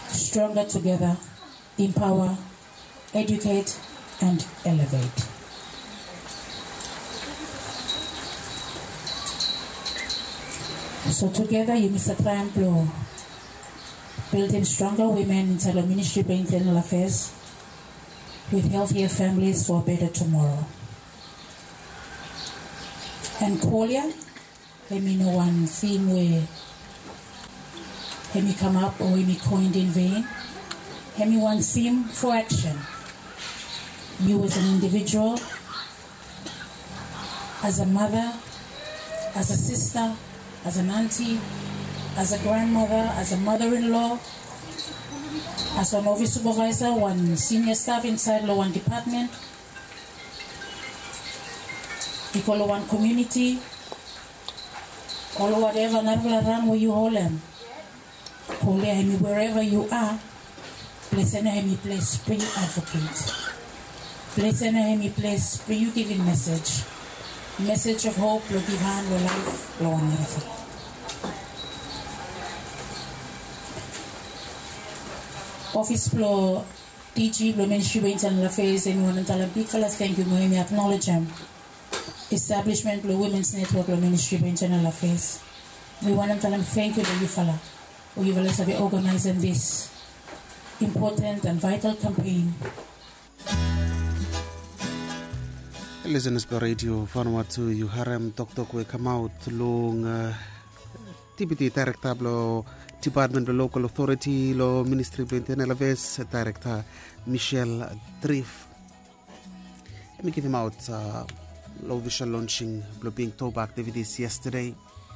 Stronger together, empower, educate, and elevate. So together, you Mr. Triumph, building stronger women inside the Ministry of Internal Affairs with healthier families for a better tomorrow. And Kolia, let me know one theme where let me come up or let me coined in vain. Let me one theme for action. You as an individual, as a mother, as a sister, as an auntie, as a grandmother, as a mother-in-law, as an office supervisor, one senior staff inside the one department, equal one community, or whatever, where you hold them. Wherever you are, place any place where you advocate. Place any place where you giving message of hope, lo give hand, lo life, lo wonderful. Office Floor DG, Blue Ministry of Internal Affairs, anyone and tell a big fella thank you, Mohimi, acknowledge him. Establishment, Blue Women's Network, Blue Ministry of Internal Affairs. We want to tell them thank you, Blue fella, for you will be organizing this important and vital campaign. Listeners by Radio Vanuatu, you harem tok we come out long TBT Director Blo Department of Local Authority Lo Ministry of Internal Affairs Director Michelle Driff. Let me give him out Lo visual launching Blo being Toba activities yesterday.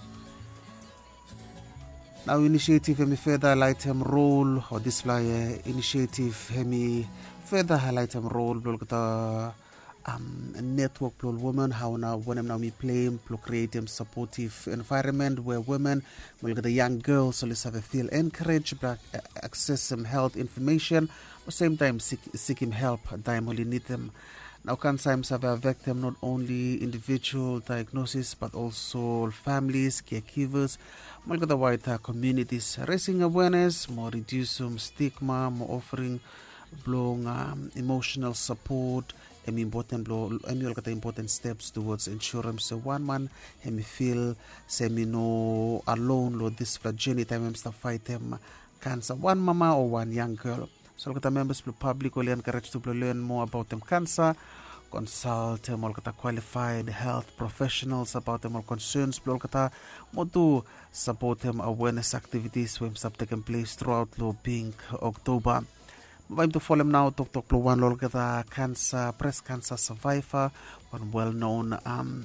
Now initiative hemi further highlight him role or this flyer initiative hemi further highlight him role Blo kata a network for women, how now when now me play to create a supportive environment where women will get the young girls so let's have a feel encouraged but access some health information at the same time seek him help time only need them now can sometimes have a victim not only individual diagnosis but also families caregivers more the wider communities raising awareness more reduce some stigma more offering blowing emotional support important important steps towards ensuring so one man him feel semi no alone lo this journey time him start fight him cancer one mama or one young girl so the members will publicly encouraged to learn more about them cancer consult them all qualified health professionals about them all concerns all more to support them awareness activities when start taking place throughout lo being October. I'm to follow him now talk one lolgata cancer breast cancer survivor one well-known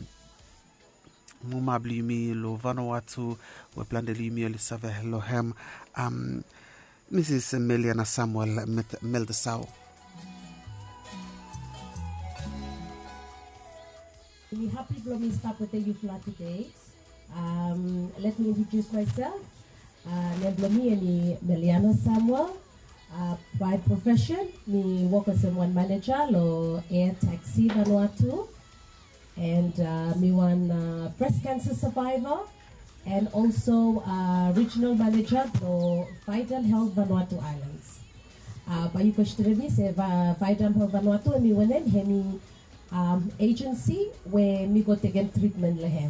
Mumabli lo Vanuatu we plan the limi lisave hello hem Mrs. Meliana Samuel Meldesau. We're happy to start with the youth today. Let me introduce myself. Neblomi and Meliana Samuel. By profession, me work as a one manager lo air taxi Vanuatu, and me one breast cancer survivor, and also regional manager lo Vital Health Vanuatu Islands. By you question se Vital Health Vanuatu me one hemi agency where me go take treatment lehem.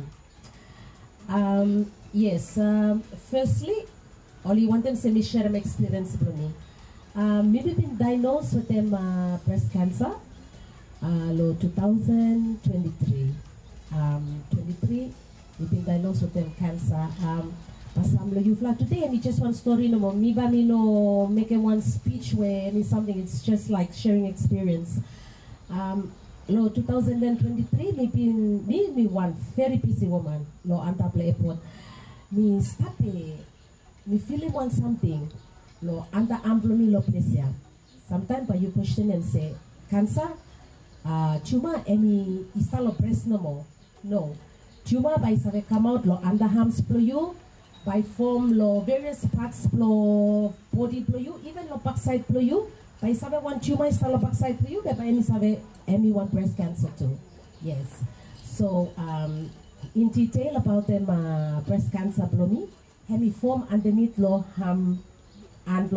Yes, firstly, all you want them to share my experience with me. Maybe been diagnosed with them breast cancer lo 2023 we've been diagnosed with them cancer pasam lo yufla today and just one story no more me ba me no making one speech where me something it's just like sharing experience lo 2023 me one very busy woman lo Antapla airport me stop me feeling want something lo anda amplomi lo plesia. Sometimes you question and say cancer tumor emi istalo breast no more. No. Tumor by save come out lo under arms plo you by form lo various parts plo body plo you even lo backside plo you by save one tumor istalo backside plo you by emi save emi one breast cancer too. Yes. So in detail about them breast cancer plo me hemi form underneath lo ham and